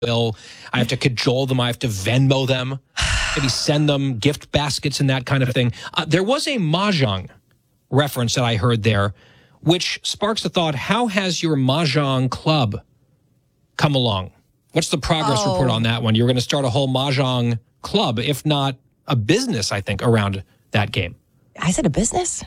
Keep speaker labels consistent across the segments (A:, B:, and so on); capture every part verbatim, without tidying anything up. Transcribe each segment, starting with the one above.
A: will. I have to cajole them. I have to Venmo them. Maybe send them gift baskets and that kind of thing. Uh, there was a Mahjong reference that I heard there, which sparks the thought, how has your Mahjong club come along? What's the progress
B: oh.
A: report on that one? You're going to start a whole Mahjong club, if not a business, I think, around that game.
B: I said a business?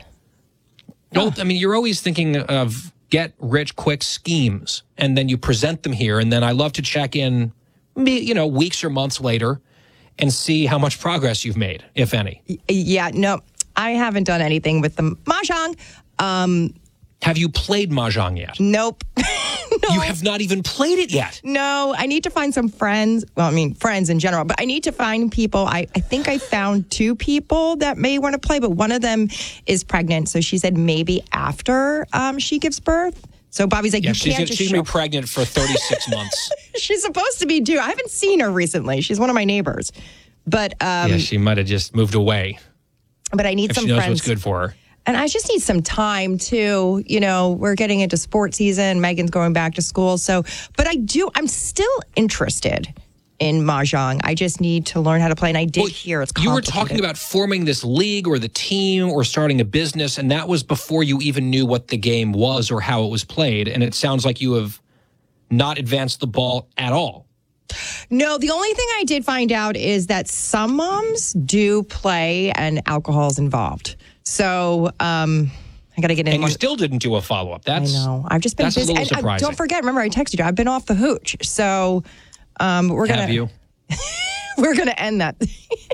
A: No, I mean, you're always thinking of get-rich-quick schemes, and then you present them here, and then I love to check in, you know, weeks or months later and see how much progress you've made, if any.
B: Yeah, no, I haven't done anything with the Mahjong. Um,
A: have you played Mahjong yet?
B: Nope. No.
A: You have not even played it yet?
B: No, I need to find some friends. Well, I mean, friends in general, but I need to find people. I, I think I found two people that may want to play, but one of them is pregnant. So she said maybe after um, she gives birth. So Bobby's like,
A: yeah,
B: you
A: she's
B: can't
A: gonna,
B: just
A: she's
B: show.
A: going to be pregnant for thirty-six months.
B: She's supposed to be due. I haven't seen her recently. She's one of my neighbors. But um,
A: yeah, she might have just moved away.
B: But I need
A: if
B: some
A: she knows
B: friends.
A: What's good for her.
B: And I just need some time too. You know, we're getting into sports season. Megan's going back to school. So, but I do, I'm still interested in Mahjong. I just need to learn how to play. And I did well, hear it's complicated.
A: You were talking about forming this league or the team or starting a business. And that was before you even knew what the game was or how it was played. And it sounds like you have not advanced the ball at all.
B: No, the only thing I did find out is that some moms do play and alcohol is involved. So um, I got to get in.
A: And
B: one.
A: you still didn't do a follow-up. That's,
B: I know. I've just been
A: that's
B: busy.
A: a little
B: and
A: surprising.
B: I, don't forget, remember I texted you, I've been off the hooch. So um, we're going to.
A: Have you?
B: We're going to end that.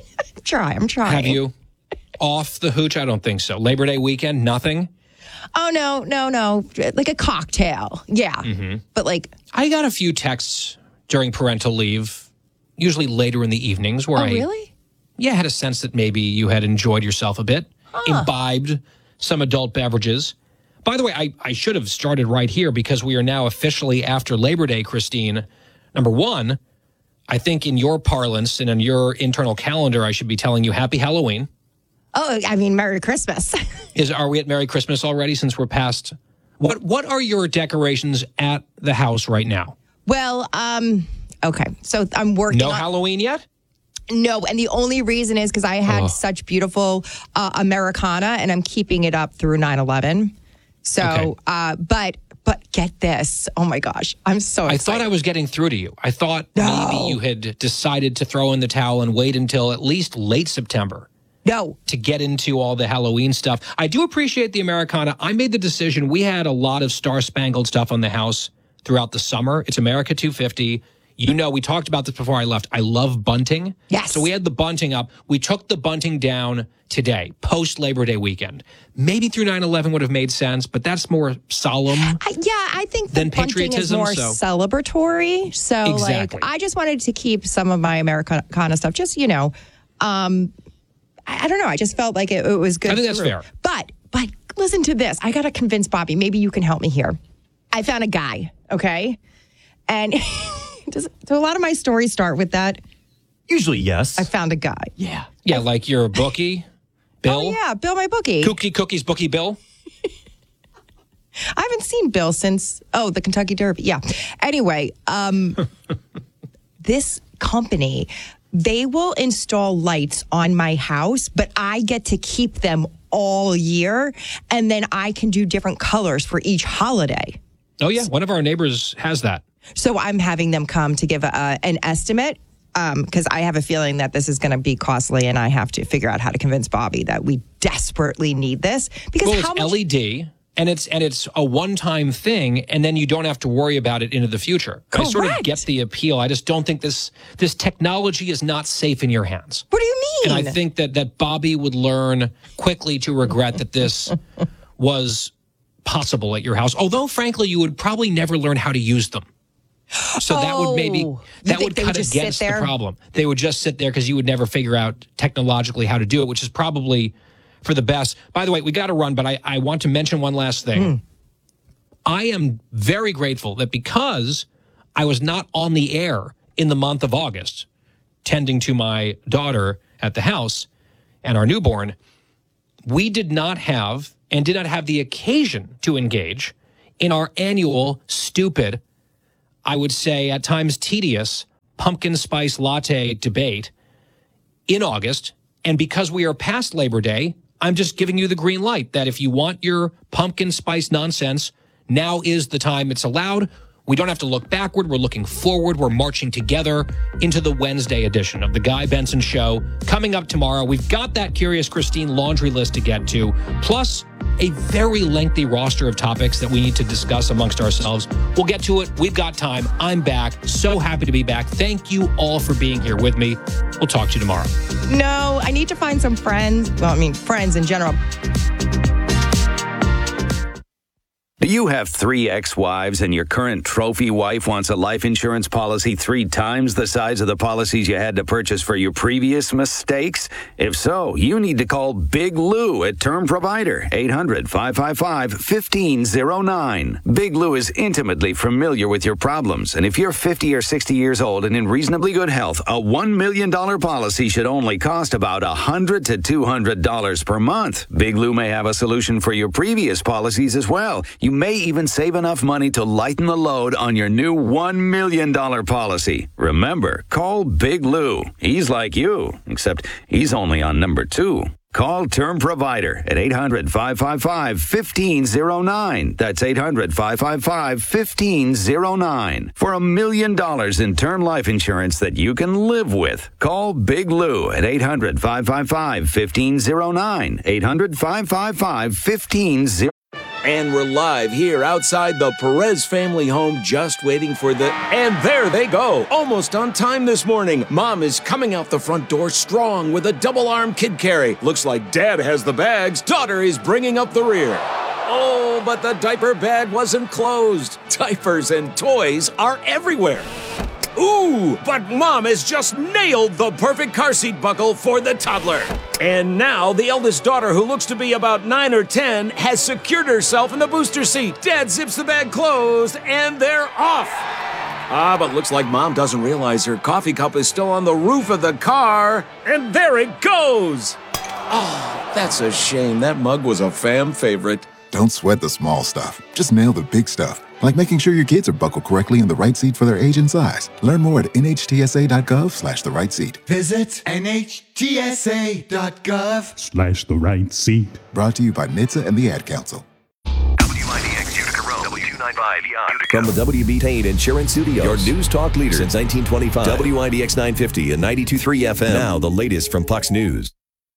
B: Try, I'm trying.
A: Have you? Off the hooch? I don't think so. Labor Day weekend, nothing?
B: Oh, no, no, no. Like a cocktail. Yeah.
A: Mm-hmm.
B: But like.
A: I got a few texts during parental leave, usually later in the evenings, where
B: oh,
A: I
B: really?
A: Yeah, had a sense that maybe you had enjoyed yourself a bit, huh. imbibed some adult beverages. By the way, I, I should have started right here because we are now officially after Labor Day, Christine. Number one, I think in your parlance and in your internal calendar, I should be telling you Happy Halloween.
B: Oh, I mean, Merry Christmas.
A: Is Are we at Merry Christmas already since we're past? What What are your decorations at the house right now?
B: Well, um, okay. So I'm working
A: No
B: on-
A: Halloween yet?
B: No, and the only reason is because I had
A: oh.
B: such beautiful uh, Americana, and I'm keeping it up through nine eleven. So,
A: okay.
B: uh, but but get this. Oh, my gosh. I'm so excited.
A: I thought I was getting through to you. I thought
B: no.
A: maybe you had decided to throw in the towel and wait until at least late September.
B: No.
A: To get into all the Halloween stuff. I do appreciate the Americana. I made the decision. We had a lot of star-spangled stuff on the house throughout the summer. It's America two fifty. You know, we talked about this before I left. I love bunting.
B: Yes.
A: So we had the bunting up. We took the bunting down today, post-Labor Day weekend. Maybe through nine eleven would have made sense, but that's more solemn.
B: I, yeah, I think the
A: than
B: bunting is
A: patriotism,
B: more
A: so.
B: celebratory. So,
A: exactly.
B: like, I just wanted to keep some of my Americana stuff. Just, you know, um, I, I don't know. I just felt like it, it was good.
A: I think that's
B: through.
A: fair.
B: But, but listen to this. I got to convince Bobby. Maybe you can help me here. I found a guy, okay? And does, do a lot of my stories start with that?
C: Usually, yes.
B: I found a guy.
C: Yeah.
A: Yeah, like your bookie, Bill.
B: Oh, yeah, Bill, my bookie.
A: Cookie Cookies Bookie Bill.
B: I haven't seen Bill since, oh, the Kentucky Derby. Yeah. Anyway, um, this company, they will install lights on my house, but I get to keep them all year, and then I can do different colors for each holiday.
A: Oh, yeah. One of our neighbors has that.
B: So I'm having them come to give a, uh, an estimate because um, I have a feeling that this is going to be costly, and I have to figure out how to convince Bobby that we desperately need this. Because
A: well,
B: how
A: it's
B: much-
A: L E D, and it's and it's a one-time thing, and then you don't have to worry about it into the future.
B: Correct.
A: I sort of get the appeal. I just don't think this this technology is not safe in your hands.
B: What do you mean?
A: And I think that that Bobby would learn quickly to regret that this was possible at your house. Although, frankly, you would probably never learn how to use them. So that would maybe
B: Oh,
A: that
B: you
A: would
B: think they
A: cut
B: would just sit
A: against the
B: there?
A: problem. They would just sit there because you would never figure out technologically how to do it, which is probably for the best. By the way, we got to run, but I, I want to mention one last thing.
B: Hmm.
A: I am very grateful that because I was not on the air in the month of August, tending to my daughter at the house and our newborn, we did not have and did not have the occasion to engage in our annual stupid, I would say at times tedious, pumpkin spice latte debate in August. And because we are past Labor Day, I'm just giving you the green light that if you want your pumpkin spice nonsense, now is the time it's allowed. We don't have to look backward. We're looking forward. We're marching together into the Wednesday edition of the Guy Benson Show. Coming up tomorrow, we've got that Curious Christine laundry list to get to, plus a very lengthy roster of topics that we need to discuss amongst ourselves. We'll get to it. We've got time. I'm back. So happy to be back. Thank you all for being here with me. We'll talk to you tomorrow.
B: No, I need to find some friends. Well, I mean, friends in general.
C: Do you have three ex-wives and your current trophy wife wants a life insurance policy three times the size of the policies you had to purchase for your previous mistakes? If so, you need to call Big Lou at Term Provider, eight hundred, five five five, one five zero nine. Big Lou is intimately familiar with your problems, and if you're fifty or sixty years old and in reasonably good health, a one million dollars policy should only cost about one hundred to two hundred dollars per month. Big Lou may have a solution for your previous policies as well. You may even save enough money to lighten the load on your new one million dollars policy. Remember, call Big Lou. He's like you, except he's only on number two. Call Term Provider at eight hundred, five five five, one five zero nine. That's eight hundred, five five five, one five zero nine. For a million dollars in term life insurance that you can live with. Call Big Lou at eight hundred, five five five, one five zero nine. eight hundred, five five five, one five zero nine.
D: And we're live here outside the Perez family home, just waiting for the... And there they go, almost on time this morning. Mom is coming out the front door strong with a double-arm kid carry. Looks like Dad has the bags. Daughter is bringing up the rear. Oh, but the diaper bag wasn't closed. Diapers and toys are everywhere. Ooh, but Mom has just nailed the perfect car seat buckle for the toddler. And now the eldest daughter, who looks to be about nine or ten, has secured herself in the booster seat. Dad zips the bag closed, and they're off. Ah, but looks like Mom doesn't realize her coffee cup is still on the roof of the car. And there it goes. Oh, that's a shame. That mug was a fam favorite.
E: Don't sweat the small stuff. Just nail the big stuff. Like making sure your kids are buckled correctly in the right seat for their age and size. Learn more at nhtsa.gov slash the right seat.
F: Visit nhtsa.gov
G: slash the right seat.
E: Brought to you by N H T S A and the Ad Council.
H: W I D X Utica Road, W two ninety-five Utica.
I: From the W B Tain Insurance Studios, your news talk leader since nineteen twenty-five. W I D X nine fifty and ninety-two point three F M. Now the latest from Fox News.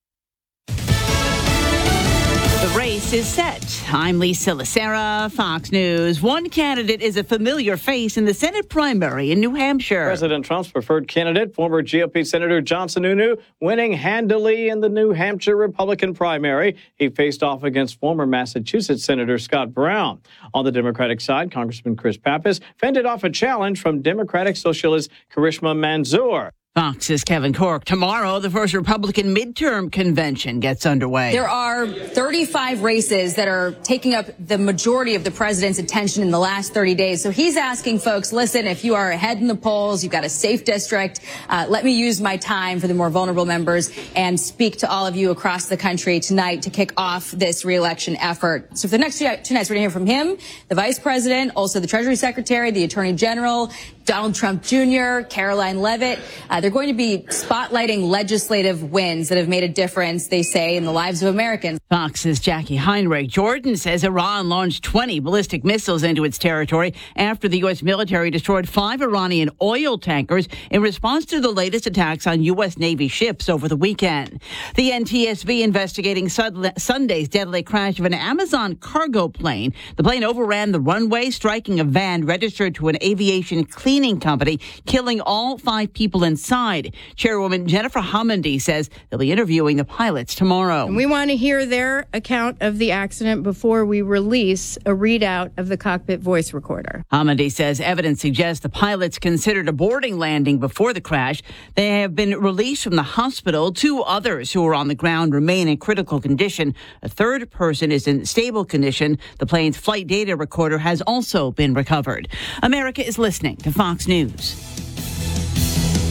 J: The race is set. I'm Lisa Lacera, Fox News. One candidate is a familiar face in the Senate primary in New Hampshire.
K: President Trump's preferred candidate, former G O P Senator John Sununu, winning handily in the New Hampshire Republican primary. He faced off against former Massachusetts Senator Scott Brown. On the Democratic side, Congressman Chris Pappas fended off a challenge from Democratic Socialist Karishma Manzoor.
J: Fox's Kevin Cork. Tomorrow, the first Republican midterm convention gets underway.
L: There are thirty-five races that are taking up the majority of the president's attention in the last thirty days. So he's asking folks, listen, if you are ahead in the polls, you've got a safe district, uh, let me use my time for the more vulnerable members and speak to all of you across the country tonight to kick off this reelection effort. So for the next two, two nights, we're going to hear from him, the vice president, also the Treasury Secretary, the Attorney General, Donald Trump Junior, Caroline Leavitt. Uh, they're going to be spotlighting legislative wins that have made a difference, they say, in the lives of Americans.
J: Fox's Jackie Heinrich. Jordan says Iran launched twenty ballistic missiles into its territory after the U S military destroyed five Iranian oil tankers in response to the latest attacks on U S Navy ships over the weekend. The N T S B investigating Sunday's deadly crash of an Amazon cargo plane. The plane overran the runway, striking a van registered to an aviation cleaning company, killing all five people inside. Chairwoman Jennifer Homendy says they'll be interviewing the pilots tomorrow.
M: And we want to hear their account of the accident before we release a readout of the cockpit voice recorder.
J: Homendy says evidence suggests the pilots considered a boarding landing before the crash. They have been released from the hospital. Two others who are on the ground remain in critical condition. A third person is in stable condition. The plane's flight data recorder has also been recovered. America is listening to Fox News.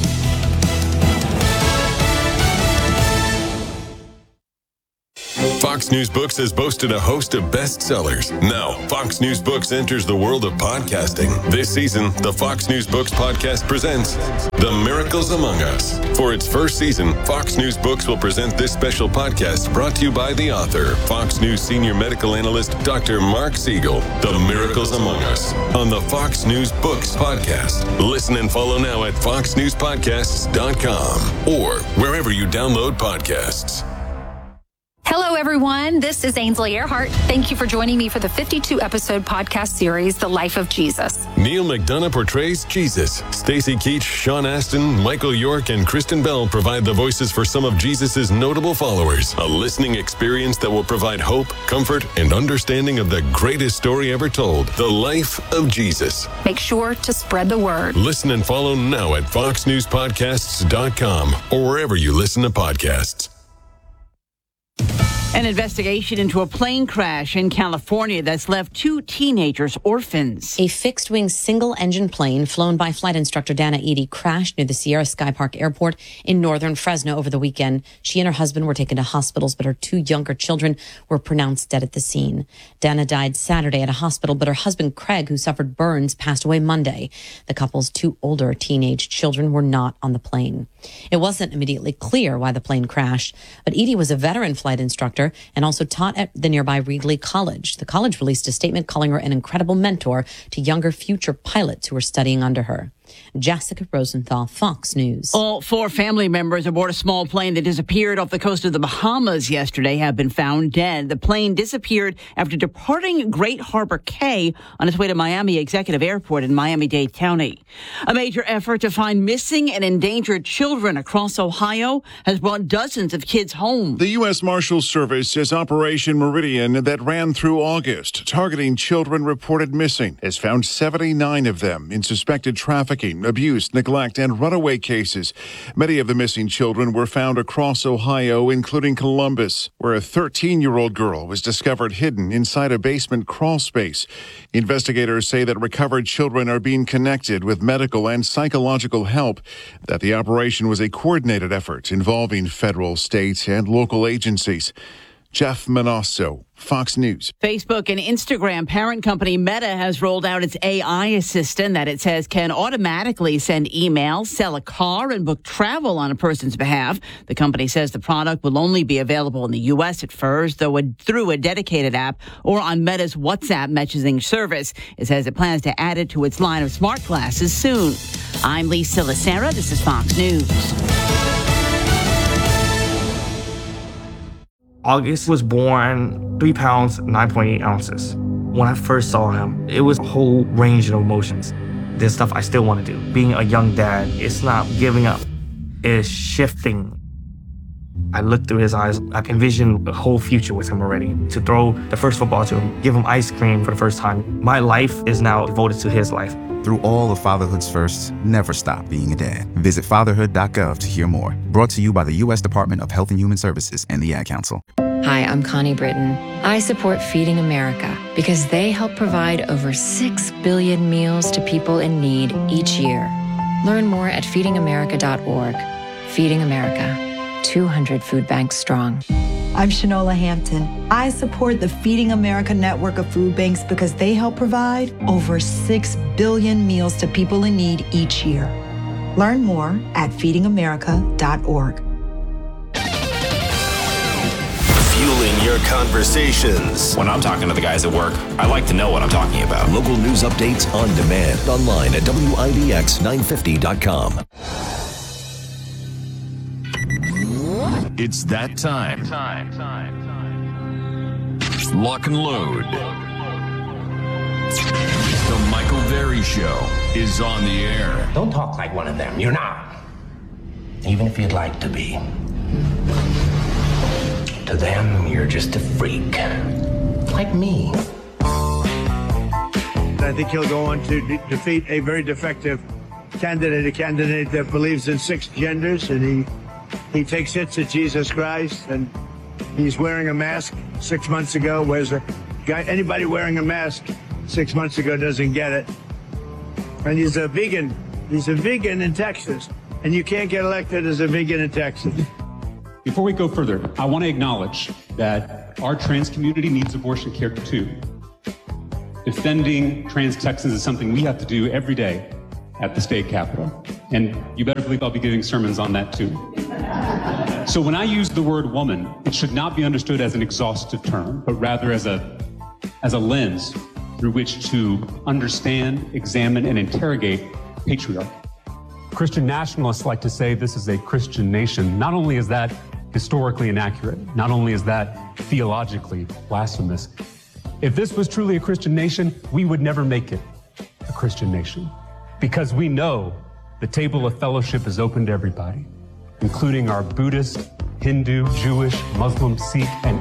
N: Fox
F: Fox News Books has boasted a host of bestsellers. Now, Fox News Books enters the world of podcasting. This season, the Fox News Books podcast presents The Miracles Among Us. For its first season, Fox News Books will present this special podcast brought to you by the author, Fox News senior medical analyst, Doctor Mark Siegel. The Miracles Among Us on the Fox News Books podcast. Listen and follow now at fox news podcasts dot com or wherever you download podcasts.
G: Hello, everyone. This is Ainsley Earhart. Thank you for joining me for the fifty-two episode podcast series, The Life of Jesus.
F: Neil McDonough portrays Jesus. Stacey Keach, Sean Astin, Michael York, and Kristen Bell provide the voices for some of Jesus' notable followers. A listening experience that will provide hope, comfort, and understanding of the greatest story ever told, The Life of Jesus.
G: Make sure to spread the word.
F: Listen and follow now at fox news podcasts dot com or wherever you listen to podcasts.
J: An investigation into a plane crash in California that's left two teenagers orphans.
N: A fixed-wing single-engine plane flown by flight instructor Dana Eady crashed near the Sierra Sky Park Airport in northern Fresno over the weekend. She and her husband were taken to hospitals, but her two younger children were pronounced dead at the scene. Dana died Saturday at a hospital, but her husband Craig, who suffered burns, passed away Monday. The couple's two older teenage children were not on the plane. It wasn't immediately clear why the plane crashed, but Eady was a veteran flight instructor and also taught at the nearby Reedley College. The college released a statement calling her an incredible mentor to younger future pilots who were studying under her. Jessica Rosenthal, Fox News.
J: All four family members aboard a small plane that disappeared off the coast of the Bahamas yesterday have been found dead. The plane disappeared after departing Great Harbor Cay on its way to Miami Executive Airport in Miami-Dade County. A major effort to find missing and endangered children across Ohio has brought dozens of kids home.
O: The U S Marshals Service says Operation Meridian that ran through August, targeting children reported missing, has found seventy-nine of them in suspected trafficking, abuse, neglect, and runaway cases. Many of the missing children were found across Ohio, including Columbus, where a thirteen-year-old girl was discovered hidden inside a basement crawl space. Investigators say that recovered children are being connected with medical and psychological help, that the operation was a coordinated effort involving federal, state, and local agencies. Jeff Manasso, Fox News.
J: Facebook and Instagram parent company Meta has rolled out its A I assistant that it says can automatically send emails, sell a car, and book travel on a person's behalf. The company says the product will only be available in the U S at first, though through a dedicated app or on Meta's WhatsApp messaging service. It says it plans to add it to its line of smart glasses soon. I'm Lisa Lacera. This is Fox News.
P: August was born three pounds, nine point eight ounces. When I first saw him, it was a whole range of emotions. There's stuff I still want to do. Being a young dad, it's not giving up. It's shifting. I looked through his eyes. I envisioned a whole future with him already. To throw the first football to him, give him ice cream for the first time. My life is now devoted to his life.
Q: Through all of fatherhood's firsts, never stop being a dad. Visit fatherhood dot gov to hear more. Brought to you by the U S Department of Health and Human Services and the Ad Council.
R: Hi, I'm Connie Britton. I support Feeding America because they help provide over six billion meals to people in need each year. Learn more at feeding america dot org. Feeding America, two hundred food banks strong.
S: I'm Shanola Hampton. I support the Feeding America network of food banks because they help provide over six billion meals to people in need each year. Learn more at feeding america dot org.
I: Fueling your conversations.
T: When I'm talking to the guys at work, I like to know what I'm talking about.
I: Local news updates on demand. Online at W I D X nine fifty dot com.
U: It's that time. Time, time, time. Lock and load. The Michael Berry Show is on the air.
V: Don't talk like one of them. You're not. Even if you'd like to be. To them, you're just a freak. Like me.
W: I think he'll go on to de- defeat a very defective candidate, a candidate that believes in six genders, and he he takes hits at Jesus Christ, and he's wearing a mask six months ago. Where's a guy? Anybody wearing a mask six months ago doesn't get it. And he's a vegan. He's a vegan in Texas, and you can't get elected as a vegan in Texas.
X: Before we go further, I want to acknowledge that
A: our trans community needs abortion care too. Defending trans Texans is something we have to do every day at the state capitol. And you better believe I'll be giving sermons on that too. So when I use the word woman, it should not be understood as an exhaustive term, but rather as a, as a lens through which to understand, examine, and interrogate patriarchy. Christian nationalists like to say this is a Christian nation. Not only is that historically inaccurate, not only is that theologically blasphemous, if this was truly a Christian nation, we would never make it a Christian nation, because we know the table of fellowship is open to everybody, including our Buddhist, Hindu, Jewish, Muslim, Sikh, and